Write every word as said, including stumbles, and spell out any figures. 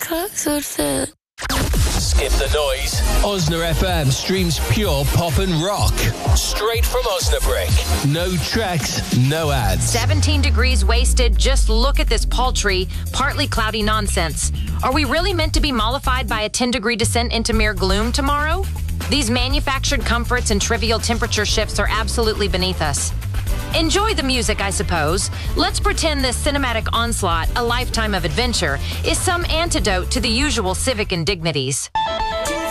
Skip the noise. Osna F M streams pure pop and rock. Straight from Osnabrück. No tracks, no ads. seventeen degrees wasted. Just look at this paltry, partly cloudy nonsense. Are we really meant to be mollified by a ten degree descent into mere gloom tomorrow? These manufactured comforts and trivial temperature shifts are absolutely beneath us. Enjoy the music, I suppose. Let's pretend this cinematic onslaught, a lifetime of adventure, is some antidote to the usual civic indignities.